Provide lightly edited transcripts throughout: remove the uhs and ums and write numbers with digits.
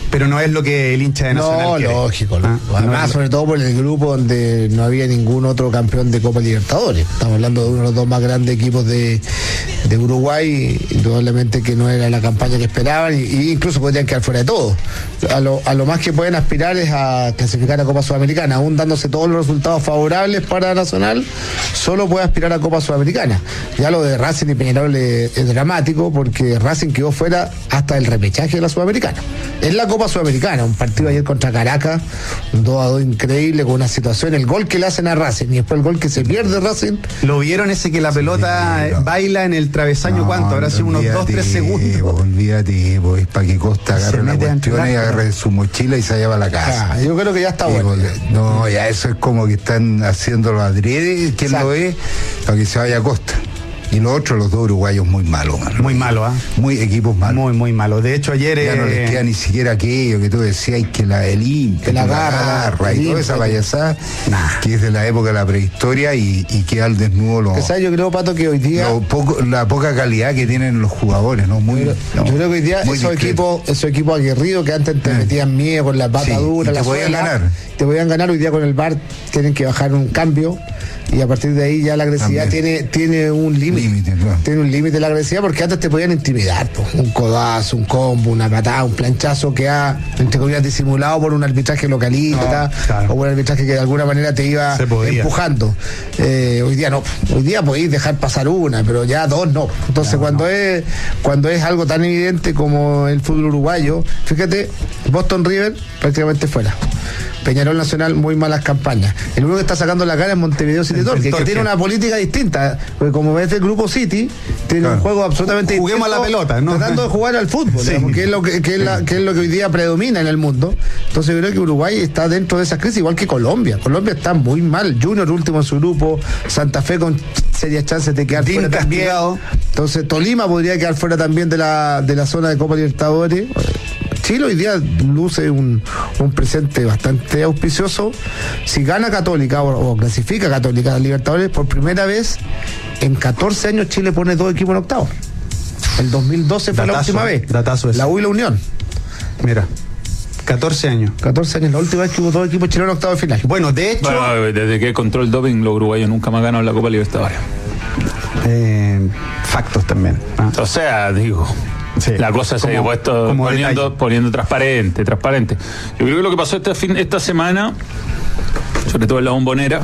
Pero no es lo que el hincha de Nacional quiere. Lógico. Además, sobre todo por el grupo donde no había ningún otro campeón de Copa Libertadores. Estamos hablando de uno de los dos más grandes equipos de Uruguay, indudablemente que no era la campaña que esperaban, y incluso podrían quedar fuera de todo. A lo más que pueden aspirar es a clasificar a Copa Sudamericana, aún dándose todos los resultados favorables para Nacional, solo puede aspirar a Copa Sudamericana. Ya lo de Racing y Peñarol es dramático, porque Racing quedó fuera hasta el repechaje de la Sudamericana. Es la Copa Sudamericana, un partido ayer contra Caracas, un 2-2 increíble, con una situación, el gol que le hacen a Racing y después el gol que se pierde Racing. ¿Lo vieron ese que la pelota baila en el travesaño? ¿Cuánto? Habrá sido unos 2-3 segundos. Olvídate, pues, para que Costa agarre la cuestión y agarre su mochila y se lleva a la casa. Yo creo que ya está bueno. No, ya eso es como que están haciéndolo adrede, ¿quién lo es? Para que se vaya a Costa. Y los otros, los dos uruguayos, muy malos, man. Muy malos, Muy equipos malos. Muy malos. De hecho, ayer... Ya no les queda ni siquiera aquello que tú decías, que la limpia, la garra y toda esa payasada, que es de la época de la prehistoria y queda al desnudo yo creo, Pato, que hoy día... la poca calidad que tienen los jugadores, ¿no? Yo creo que hoy día esos equipos aguerridos que antes te metían miedo con la pata dura, te podían ganar. Te podían ganar, hoy día con el VAR tienen que bajar un cambio, y a partir de ahí ya la agresividad tiene un límite. Claro. Tiene un límite la agresividad, porque antes te podían intimidar, pues, un codazo, un combo, una patada, un planchazo que ha, entre comillas, disimulado por un arbitraje localista, o por un arbitraje que de alguna manera te iba empujando. Hoy día no, hoy día podéis dejar pasar una, pero ya dos no. Entonces cuando es algo tan evidente como el fútbol uruguayo, fíjate, Boston River prácticamente fuera. Peñarol Nacional, muy malas campañas. El único que está sacando la cara es Montevideo City Torque, que tiene una política distinta, porque como ves, el grupo City tiene un juego absolutamente Juguemos distinto, a la pelota, ¿no? tratando de jugar al fútbol, digamos, que es lo que hoy día predomina en el mundo. Entonces yo creo que Uruguay está dentro de esa crisis, igual que Colombia. Colombia está muy mal. Junior último en su grupo, Santa Fe con serias chances de quedar fuera también. Entonces Tolima podría quedar fuera también de la zona de Copa Libertadores. Chile hoy día luce un presente bastante auspicioso. Si gana Católica o clasifica Católica a Libertadores, por primera vez en 14 años Chile pone 2 equipos en octavos. El 2012 fue la última vez. La U y la Unión. Mira, 14 años. 14 años, la última vez que hubo 2 equipos chilenos en octavos de final. Bueno, de hecho... desde que controló el doping, los uruguayos nunca más ganaron la Copa Libertadores. Factos también. O sea, digo... Sí, la cosa se ha puesto poniendo transparente. Yo creo que lo que pasó esta semana, sobre todo en la Bombonera,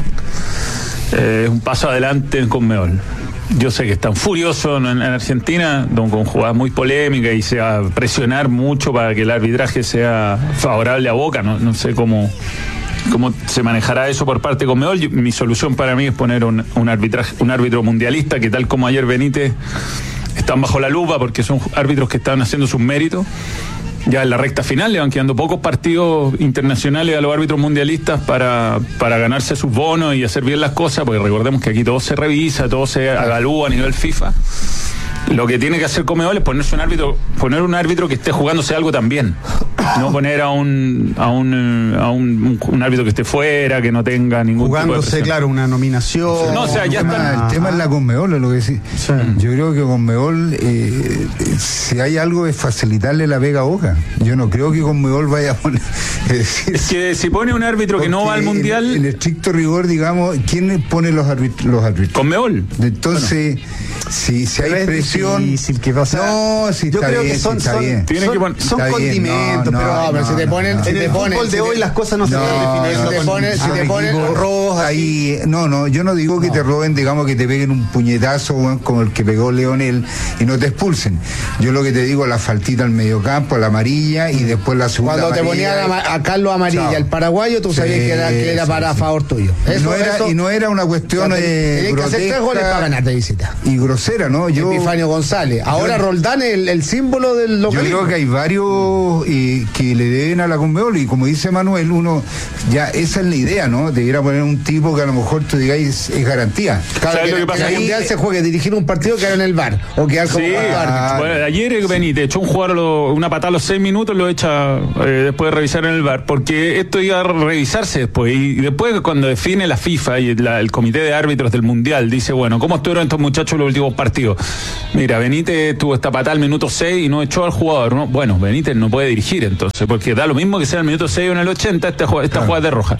es un paso adelante en Conmebol. Yo sé que están furiosos en Argentina, con jugadas muy polémicas, y se va a presionar mucho para que el arbitraje sea favorable a Boca. No sé cómo se manejará eso por parte de Conmebol. Mi solución para mí es poner un árbitro mundialista, que tal como ayer Benítez, están bajo la lupa porque son árbitros que están haciendo sus méritos. Ya en la recta final le van quedando pocos partidos internacionales a los árbitros mundialistas para ganarse sus bonos y hacer bien las cosas, porque recordemos que aquí todo se revisa, todo se avalúa a nivel FIFA. Lo que tiene que hacer Conmebol es poner un árbitro que esté jugándose algo también. No poner a un árbitro que esté fuera, que no tenga ningún jugándose, tipo de claro, una nominación. No, o sea, el tema es la Conmebol, es lo que decís. Sí. Yo creo que Conmebol, si hay algo, es facilitarle la pega a Boca. Yo no creo que Conmebol vaya a poner... Es que si pone un árbitro que no va al Mundial... En estricto rigor, digamos, ¿quién pone los árbitros? Conmebol. Entonces... Bueno. Si hay presión, que pasa, no, si yo creo bien, que son condimentos, pero si te ponen en el fútbol de hoy las cosas no se pueden definir. Si te ponen rojos ahí, yo no digo que te roben, digamos, que te peguen un puñetazo, bueno, como el que pegó Leonel, y no te expulsen. Yo lo que te digo, la faltita al mediocampo, la amarilla, y después la segunda. Cuando amarilla, te ponían a Carlos amarilla, el paraguayo, tú sabías que era para favor tuyo. Y no era una cuestión de que hacer 3 goles para ganar de visita. Y grosera, ¿no? Epifanio González. Ahora Roldán es el símbolo del localismo. Yo creo que hay varios que le deben a la Conmebol, y como dice Manuel, ya esa es la idea, ¿no? Debiera poner un tipo que a lo mejor tú digáis es garantía. Claro, que el Mundial se juegue, dirigir un partido, quedar en el VAR o quedar como árbitro. Bueno, ayer Benítez echó un jugador una patada a los 6 minutos, lo echa después de revisar en el VAR, porque esto iba a revisarse después, y después cuando define la FIFA y el comité de árbitros del Mundial dice, bueno, ¿cómo estuvieron estos muchachos los últimos post partido. Mira, Benítez tuvo esta patada al minuto 6 y no echó al jugador, ¿no? Bueno, Benítez no puede dirigir entonces, porque da lo mismo que sea el minuto 6 o en el 80, esta jugada de roja.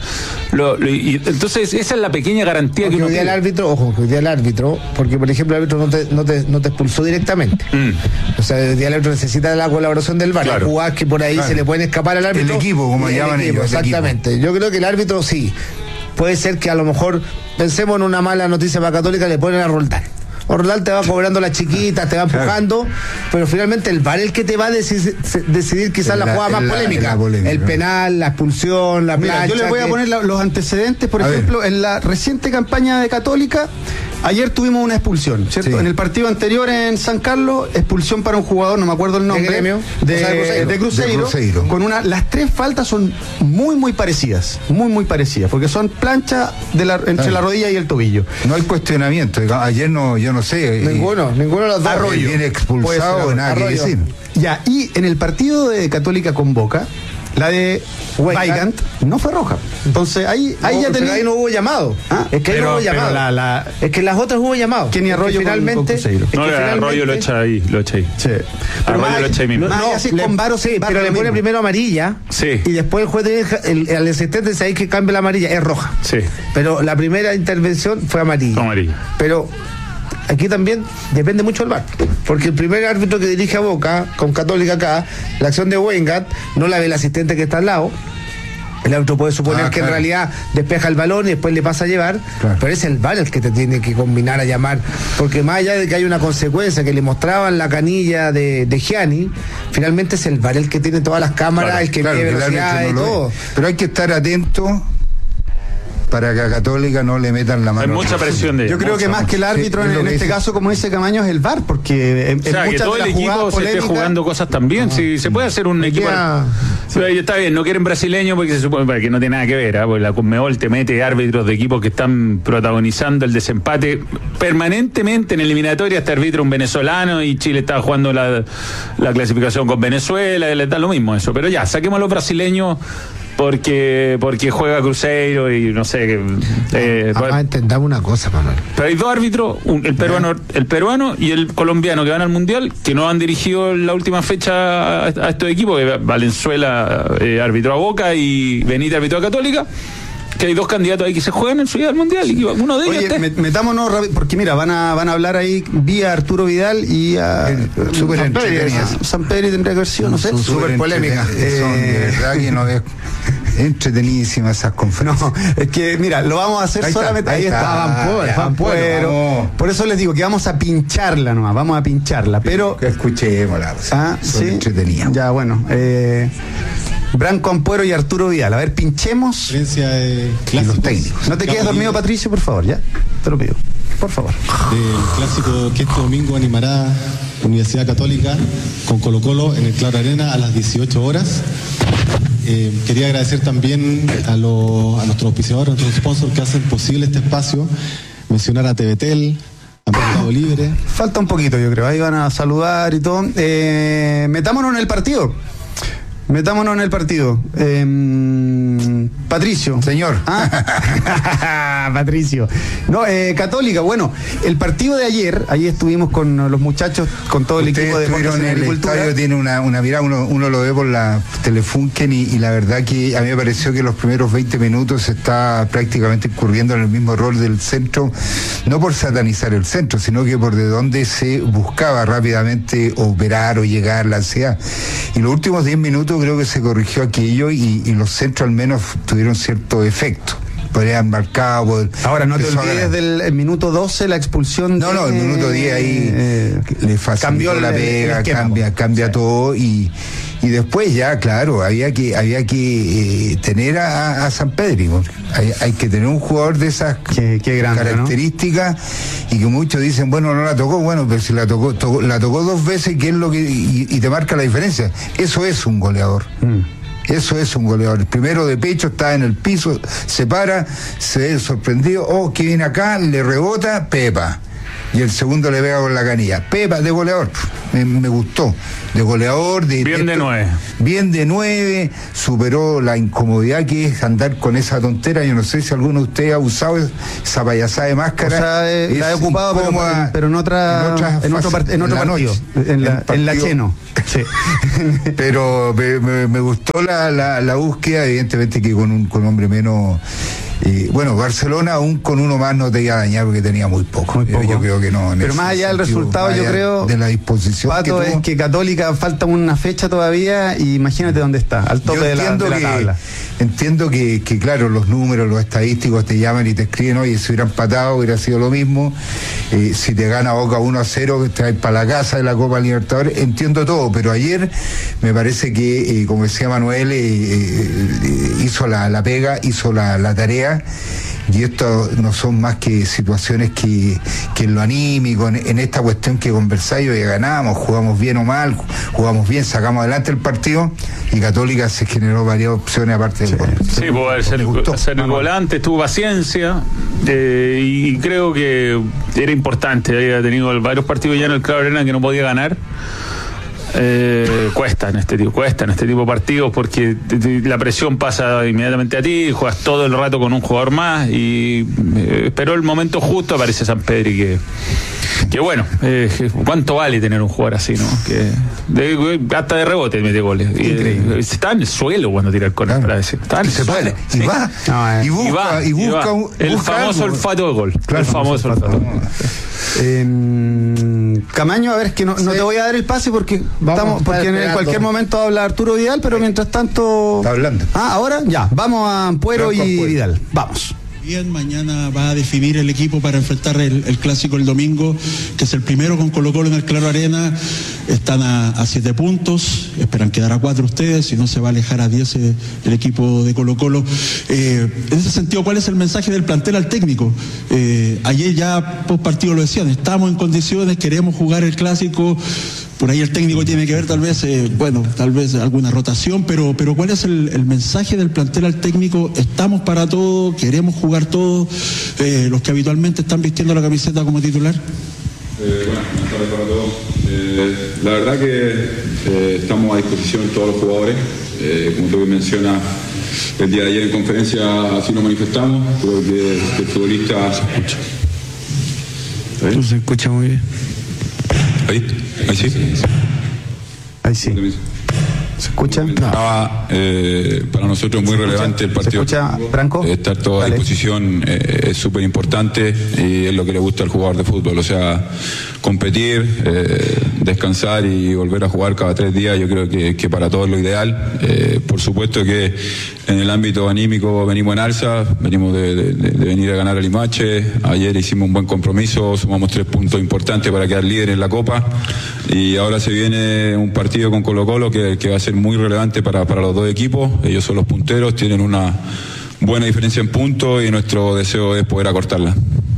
Y entonces esa es la pequeña garantía que uno tiene. Ojo, que hoy día el árbitro, porque por ejemplo el árbitro no te expulsó directamente. O sea, hoy día el árbitro necesita la colaboración del VAR. Claro. Hay jugadas que por ahí se le pueden escapar al árbitro. El equipo, como llaman ellos. Exactamente. Yo creo que el árbitro sí. Puede ser que a lo mejor, pensemos en una mala noticia para Católica, le ponen a Roldán. Roldán te va cobrando las chiquitas, te va empujando, pero finalmente el VAR es el que te va a decidir quizás la jugada más polémica. El penal, la expulsión, la plancha. Yo le voy a poner los antecedentes, por ejemplo, en la reciente campaña de Católica. Ayer tuvimos una expulsión, ¿cierto? Sí. En el partido anterior en San Carlos, expulsión para un jugador, no me acuerdo el nombre, de Cruzeiro. Con las 3 faltas son muy parecidas, muy parecidas, porque son plancha entre la rodilla y el tobillo. No hay cuestionamiento. Ayer yo no sé. Ninguno de los dos. Arroyo viene expulsado, nada que decir. Ya, y en el partido de Católica con Boca, la de Weigand no fue roja. Entonces ahí ya tenía. Ahí no hubo llamado. Es que ahí no hubo llamado. Es que en las otras hubo llamado. Kenny Arroyo finalmente. Arroyo lo echa ahí. Sí. Arroyo lo echa ahí mismo. Pero le pone primero amarilla. Sí. Y después el juez al asistente dice ahí que cambie la amarilla. Es roja. Sí. Pero la primera intervención fue amarilla. Pero aquí también depende mucho del VAR, porque el primer árbitro que dirige a Boca, con Católica acá, la acción de Weingart, no la ve el asistente que está al lado. El árbitro puede suponer que en realidad despeja el balón y después le pasa a llevar, pero es el VAR el que te tiene que combinar a llamar, porque más allá de que hay una consecuencia que le mostraban la canilla de Gianni, finalmente es el VAR el que tiene todas las cámaras, el que mide velocidad y todo. Pero hay que estar atento para que a Católica no le metan la mano. Hay mucha presión de Yo creo que más que el árbitro en este caso, como dice Camaño, es el VAR, porque o sea, que todo el equipo se esté jugando cosas también. Si se puede hacer un equipo. Está bien, no quieren brasileños porque se supone que no tiene nada que ver, porque la Conmebol te mete árbitros de equipos que están protagonizando el desempate permanentemente en eliminatoria. Este árbitro un venezolano y Chile está jugando la clasificación con Venezuela, le da lo mismo eso. Pero ya, saquemos a los brasileños porque juega Cruzeiro y no sé. Entendamos una cosa, Manuel. Pero hay 2 árbitros, el peruano y el colombiano que van al Mundial, que no han dirigido la última fecha a estos equipos, que Valenzuela arbitró a Boca y Benítez arbitró a Católica. Que hay 2 candidatos ahí que se juegan en su día al Mundial y uno de ellos. Oye, metámonos rápido, porque mira, van a hablar ahí vía Arturo Vidal y a San Pedro tendría que haber sido, no sé, súper polémica. De verdad que no es entretenidísimas esas conferencias. No, es que mira, lo vamos a hacer solamente. Ahí está, por eso les digo que vamos a pincharla nomás, vamos a pincharla, pero. Que escuchémosla. Sí. Entretenida. Ya, bueno. Branco Ampuero y Arturo Vidal. A ver, pinchemos. Los técnicos. No te quedes dormido, Patricio, por favor, ya. Te lo pido. Por favor. El clásico que este domingo animará Universidad Católica con Colo-Colo en el Claro Arena a las 18 horas. Quería agradecer también a nuestros auspiciadores, a nuestros sponsors que hacen posible este espacio. Mencionar a TVTEL, a Mercado Libre. Falta un poquito, yo creo. Ahí van a saludar y todo. Metámonos en el partido. Patricio. Señor. Patricio. No, Católica, bueno, el partido de ayer estuvimos con los muchachos, con todo el equipo de Deportes en Agricultura. El estadio tiene una mirada, uno lo ve por la Telefunken y la verdad que a mí me pareció que los primeros 20 minutos se está prácticamente incurriendo en el mismo rol del centro, no por satanizar el centro, sino que por de dónde se buscaba rápidamente operar o llegar la ansiedad. Y los últimos 10 minutos creo que se corrigió aquello y los centros al menos tuvieron cierto efecto. Podrían marcado. Ahora, no te olvides del minuto 12, la expulsión. No, el minuto 10 ahí le facilitó la pega, cambia todo y después ya, claro, había que tener a San Pedro. Hay que tener un jugador de esas qué grande, características, ¿no? Y que muchos dicen, bueno, no la tocó, bueno, pero si la tocó 2 veces, ¿qué es lo que y te marca la diferencia? Eso es un goleador. Eso es un goleador. El primero de pecho está en el piso, se para, se ve sorprendido, que viene acá, le rebota, Pepa. y el segundo le pega con la canilla. Pepa, de goleador, me gustó. De goleador, bien de 9. Bien de 9, superó la incomodidad que es andar con esa tontera. Yo no sé si alguno de ustedes ha usado esa payasada de máscara. O sea, la he ocupado, pero en otro partido, en la Cheno. Sí. Pero me gustó la búsqueda, evidentemente que con un hombre menos. Bueno, Barcelona aún con uno más no te iba a dañar porque tenía muy poco. Yo creo que no. Pero más allá del resultado, yo creo, de la disposición Pato, es que Católica falta una fecha todavía y imagínate dónde está, al tope de la tabla. Entiendo que claro, los números, los estadísticos te llaman y te escriben, oye, si hubiera empatado hubiera sido lo mismo, si te gana Boca 1-0, te vas para la casa de la Copa Libertadores, entiendo todo, pero ayer me parece que, como decía Manuel, hizo la pega, hizo la tarea. Y esto no son más que situaciones que en lo anímico, en esta cuestión que conversáis, hoy ganamos, jugamos bien o mal, jugamos bien, sacamos adelante el partido y Católica se generó varias opciones aparte del gol. Sí, puede ser el volante, tuvo paciencia y creo que era importante. Había tenido varios partidos ya en el Claro Arena que no podía ganar. Cuesta en este tipo de partidos porque la presión pasa inmediatamente a ti, juegas todo el rato con un jugador más y esperó el momento justo, aparece Sampedri que bueno, ¿cuánto vale tener un jugador así, no? Hasta de rebote mete goles. Está en el suelo cuando tira el córner para decir. Está en el suelo. Y busca el famoso olfato de gol. Claro, el famoso olfato. Camaño, a ver, es que no te voy a dar el pase porque en cualquier momento habla Arturo Vidal, pero mientras tanto. Está hablando. Ahora ya, vamos a Ampuero y Vidal. Vamos. Bien, mañana va a definir el equipo para enfrentar el clásico el domingo, que es el primero con Colo-Colo en el Claro Arena. Están a 7 puntos, esperan quedar a 4 ustedes, si no se va a alejar a 10 el equipo de Colo-Colo. En ese sentido, ¿cuál es el mensaje del plantel al técnico? Ayer ya post partido lo decían, estamos en condiciones, queremos jugar el clásico. Por ahí el técnico tiene que ver tal vez alguna rotación, pero ¿cuál es el mensaje del plantel al técnico? Estamos para todo, queremos jugar todo, los que habitualmente están vistiendo la camiseta como titular. Buenas tardes para todos. La verdad que estamos a disposición todos los jugadores, como tú mencionas, el día de ayer en conferencia así nos manifestamos, creo que el futbolista se escucha. ¿Sí? Se escucha muy bien. Ahí sí. Ahí sí. ¿Se escucha? Para nosotros es muy relevante el partido. ¿Se escucha, Franco? Estar todo a disposición es súper importante y es lo que le gusta al jugador de fútbol. O sea, competir, descansar y volver a jugar cada 3 días, yo creo que para todos es lo ideal. Por supuesto que en el ámbito anímico venimos en alza, venimos de venir a ganar a Limache. Ayer hicimos un buen compromiso, sumamos 3 puntos importantes para quedar líder en la Copa y ahora se viene un partido con Colo-Colo que va a ser muy relevante para los dos equipos. Ellos son los punteros, tienen una buena diferencia en puntos y nuestro deseo es poder acortarla.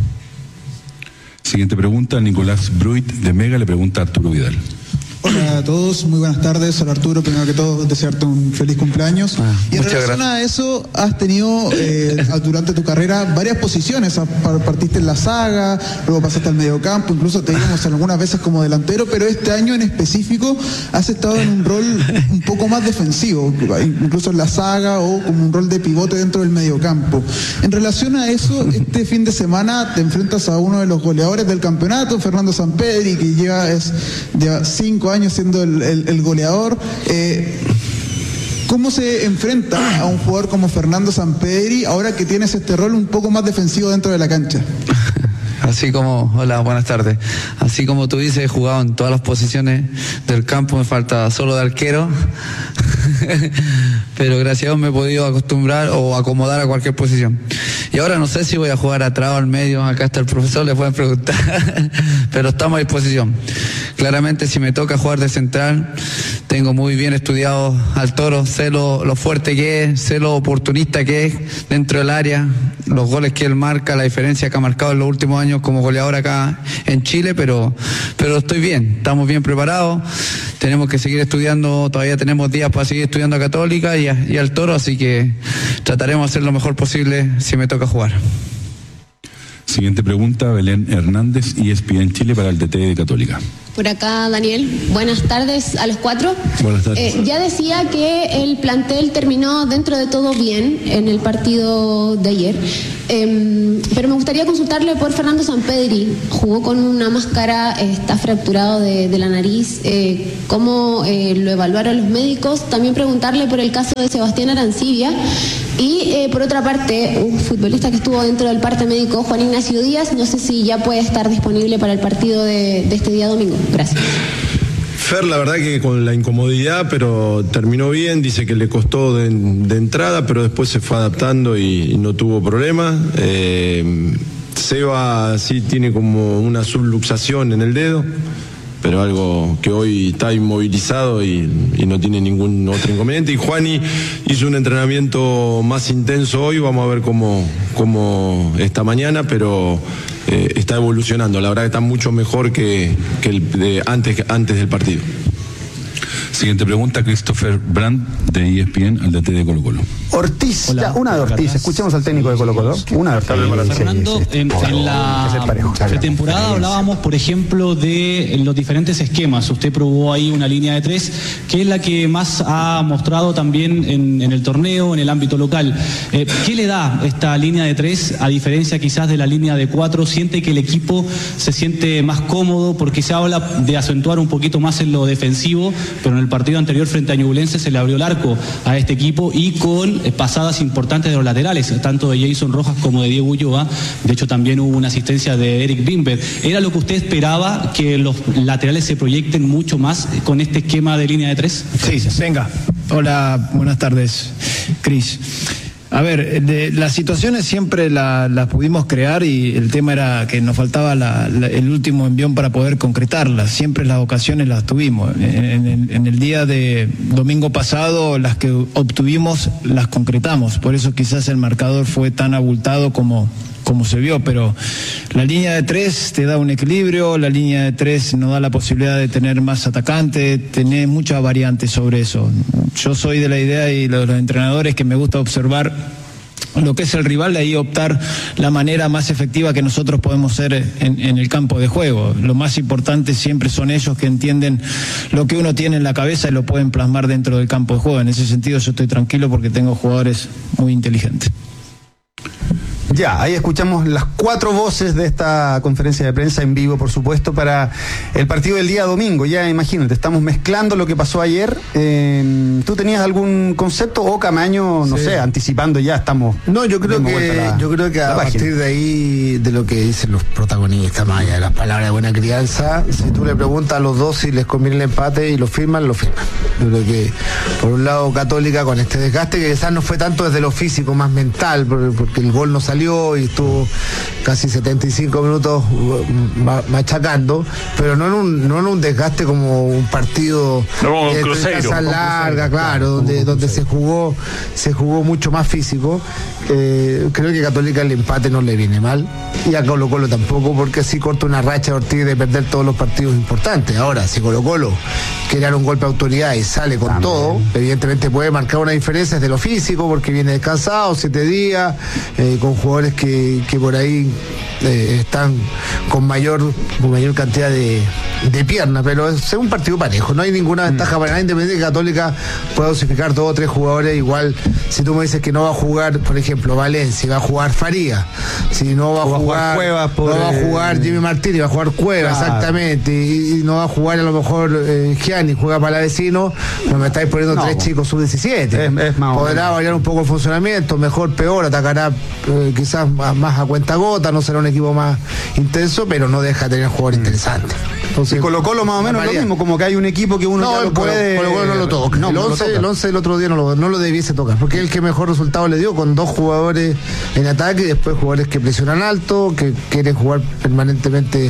Siguiente pregunta, Nicolás Bruit de Mega le pregunta a Arturo Vidal. Hola a todos, muy buenas tardes. Hola Arturo, primero que todo desearte un feliz cumpleaños. Y en relación a eso, has tenido durante tu carrera varias posiciones. Partiste en la saga, luego pasaste al mediocampo, incluso te vimos algunas veces como delantero, pero este año en específico has estado en un rol un poco más defensivo, incluso en la saga o como un rol de pivote dentro del mediocampo. En relación a eso, este fin de semana te enfrentas a uno de los goleadores del campeonato, Fernando Sampedri, que lleva 5 años siendo el goleador. ¿Cómo se enfrenta a un jugador como Fernando Sampedri ahora que tienes este rol un poco más defensivo dentro de la cancha? Hola, buenas tardes. Así como tú dices, he jugado en todas las posiciones del campo, me falta solo de arquero, pero gracias a Dios me he podido acostumbrar o acomodar a cualquier posición. Y ahora no sé si voy a jugar atrás o al medio, acá está el profesor, le pueden preguntar, pero estamos a disposición. Claramente si me toca jugar de central, tengo muy bien estudiado al Toro, sé lo fuerte que es, sé lo oportunista que es dentro del área, los goles que él marca, la diferencia que ha marcado en los últimos años como goleador acá en Chile, pero estoy bien, estamos bien preparados, tenemos que seguir estudiando, todavía tenemos días para seguir estudiando a Católica y al Toro, así que trataremos de hacer lo mejor posible si me toca jugar. Siguiente pregunta, Belén Hernández, ESPN Chile, para el DT de Católica. Por acá, Daniel. Buenas tardes a los cuatro. Buenas tardes. Ya decía que el plantel terminó dentro de todo bien en el partido de ayer, pero me gustaría consultarle por Fernando Sampedri. Jugó con una máscara, está fracturado de la nariz. ¿Cómo lo evaluaron los médicos? También preguntarle por el caso de Sebastián Arancibia. Y por otra parte, un futbolista que estuvo dentro del parte médico, Juan Ignacio Díaz, no sé si ya puede estar disponible para el partido de este día domingo. Gracias. Fer, la verdad que con la incomodidad, pero terminó bien, dice que le costó de entrada, pero después se fue adaptando y no tuvo problema. Seba sí tiene como una subluxación en el dedo, pero algo que hoy está inmovilizado y no tiene ningún otro inconveniente. Y Juani hizo un entrenamiento más intenso hoy, vamos a ver cómo está mañana, pero está evolucionando. La verdad que está mucho mejor que el de antes del partido. Siguiente pregunta, Christopher Brandt, de ESPN, al DT de Colo-Colo. Ortiz, hola, una de Ortiz. Escuchemos al técnico de Colo-Colo. Una de Ortiz. Fernando, en la pretemporada hablábamos, por ejemplo, de los diferentes esquemas. Usted probó ahí una línea de 3, que es la que más ha mostrado también en el torneo, en el ámbito local. ¿Qué le da esta línea de 3, a diferencia quizás de la línea de 4? ¿Siente que el equipo se siente más cómodo? Porque se habla de acentuar un poquito más en lo defensivo, pero en el partido anterior frente a Ñublense se le abrió el arco a este equipo y con pasadas importantes de los laterales, tanto de Jason Rojas como de Diego Ulloa. De hecho, también hubo una asistencia de Eric Bimber. ¿Era lo que usted esperaba, que los laterales se proyecten mucho más con este esquema de línea de 3? Sí, venga. Hola, buenas tardes, Cris. A ver, las situaciones siempre las pudimos crear y el tema era que nos faltaba el último envión para poder concretarlas. Siempre las ocasiones las tuvimos. En el día de domingo pasado, las que obtuvimos las concretamos. Por eso quizás el marcador fue tan abultado como se vio, pero la línea de 3 te da un equilibrio, la línea de 3 nos da la posibilidad de tener más atacantes, tener muchas variantes sobre eso. Yo soy de la idea y los entrenadores que me gusta observar lo que es el rival, de ahí optar la manera más efectiva que nosotros podemos ser en el campo de juego. Lo más importante siempre son ellos, que entienden lo que uno tiene en la cabeza y lo pueden plasmar dentro del campo de juego. En ese sentido yo estoy tranquilo porque tengo jugadores muy inteligentes. Ya, ahí escuchamos las 4 voces de esta conferencia de prensa en vivo, por supuesto, para el partido del día domingo. Ya imagínate, estamos mezclando lo que pasó ayer. ¿Tú tenías algún concepto o Camaño, no sé, anticipando ya estamos? No, yo creo que a partir de ahí, de lo que dicen los protagonistas, más allá de las palabras de buena crianza, si tú le preguntas a los dos si les conviene el empate y lo firman, lo firman. Yo creo que, por un lado, Católica con este desgaste, que quizás no fue tanto desde lo físico, más mental, porque el gol no salió y estuvo casi 75 minutos machacando, pero no en un desgaste como un partido de casa larga, claro, donde se jugó mucho más físico. Creo que Católica el empate no le viene mal, y a Colo-Colo tampoco, porque así corta una racha de Ortiz de perder todos los partidos importantes. Ahora, si Colo-Colo quiere dar un golpe de autoridad y sale con todo, evidentemente puede marcar una diferencia desde lo físico, porque viene descansado, 7 días, con jugadores que por ahí están con mayor cantidad de piernas, pero es un partido parejo, no hay ninguna ventaja para nada, independiente de que Católica pueda dosificar 2 o 3 jugadores. Igual, si tú me dices que no va a jugar, por ejemplo, Valencia, va a jugar Faría, si no va a jugar Cuevas, no va a jugar Jimmy Martínez, va a jugar Cuevas, claro, exactamente, y no va a jugar a lo mejor Gianni, juega Palavecino, no me estáis poniendo 3 chicos sub-17. Podrá variar un poco el funcionamiento, mejor, peor, atacará quizás más a cuenta gota, no será un equipo más intenso, pero no deja de tener jugadores interesantes. Entonces, Colo-Colo más o menos lo mismo, como que hay un equipo que uno ya lo puede... Colo-Colo no lo toca. El 11 del otro día no lo debiese tocar, porque es el que mejor resultado le dio, con 2 jugadores en ataque y después jugadores que presionan alto, que quieren jugar permanentemente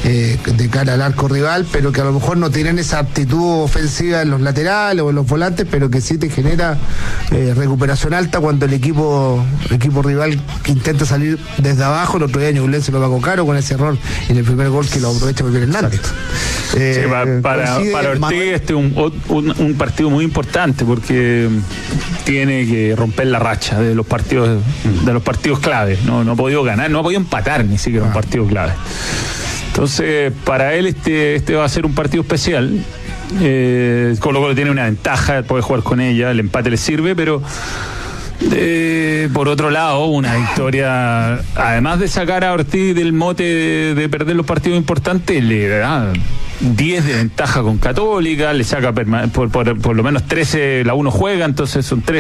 de cara al arco rival, pero que a lo mejor no tienen esa aptitud ofensiva en los laterales o en los volantes, pero que sí te genera recuperación alta cuando el equipo rival intenta salir desde abajo. El otro día Ñublense lo pagó caro con ese error en el primer gol que lo aprovecha muy bien Hernández. Para Ortiz este es un partido muy importante porque tiene que romper la racha de los partidos clave. No ha podido ganar, no ha podido empatar ni siquiera un partido clave. Entonces, para él este va a ser un partido especial. Colo-Colo tiene una ventaja, puede jugar con ella, el empate le sirve, pero por otro lado, una victoria, además de sacar a Ortiz del mote de perder los partidos importantes, le da 10 de ventaja con Católica, le saca por lo menos 13, la 1 juega, entonces son 13.